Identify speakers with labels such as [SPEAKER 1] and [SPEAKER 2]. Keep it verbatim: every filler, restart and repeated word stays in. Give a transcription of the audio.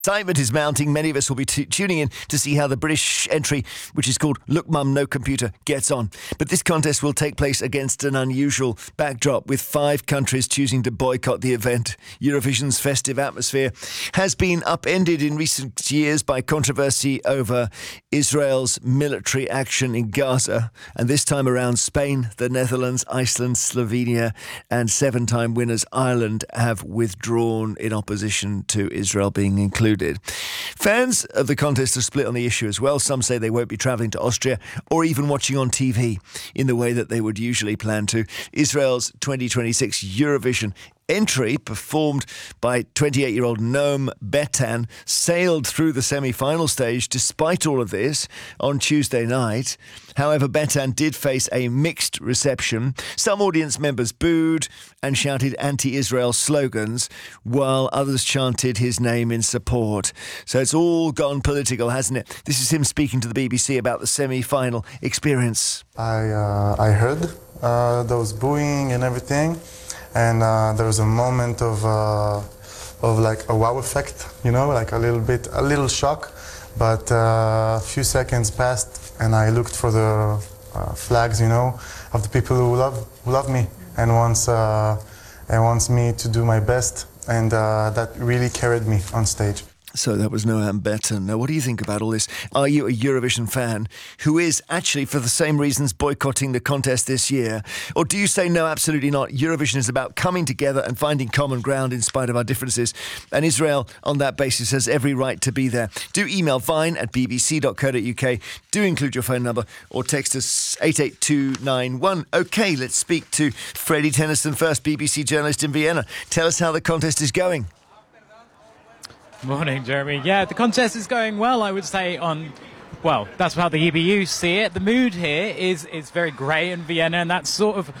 [SPEAKER 1] Excitement is mounting. Many of us will be t- tuning in to see how the British entry, which is called Look Mum No Computer, gets on. But this contest will take place against an unusual backdrop, with five countries choosing to boycott the event. Eurovision's festive atmosphere has been upended in recent years by controversy over Israel's military action in Gaza. And this time around, Spain, the Netherlands, Iceland, Slovenia and seven-time winners Ireland have withdrawn in opposition to Israel being included. Fans of the contest are split on the issue as well. Some say they won't be travelling to Austria or even watching on T V in the way that they would usually plan to. Israel's twenty twenty-six Eurovision entry, performed by twenty-eight-year-old Noam Betan, sailed through the semi-final stage despite all of this on Tuesday night. However, Betan did face a mixed reception. Some audience members booed and shouted anti-Israel slogans, while others chanted his name in support. So it's all gone political, hasn't it? This is him speaking to the B B C about the semi-final experience.
[SPEAKER 2] I, uh, I heard uh, those booing and everything. And uh, there was a moment of, uh, of like a wow effect, you know, like a little bit, a little shock. But uh, a few seconds passed, and I looked for the uh, flags, you know, of the people who love, who love me, and wants, uh, and wants me to do my best, and uh, that really carried me on stage.
[SPEAKER 1] So that was Noam Betan. Now, what do you think about all this? Are you a Eurovision fan who is actually, for the same reasons, boycotting the contest this year? Or do you say, no, absolutely not? Eurovision is about coming together and finding common ground in spite of our differences. And Israel, on that basis, has every right to be there. Do email vine at b b c dot co dot u k. Do include your phone number or text us eight eight two nine one. OK, let's speak to Freddie Tennyson first, B B C journalist in Vienna. Tell us how the contest is going.
[SPEAKER 3] Morning, Jeremy. Yeah, the contest is going well, I would say, on... Well, that's how the E B U see it. The mood here is is very grey in Vienna, and that's sort of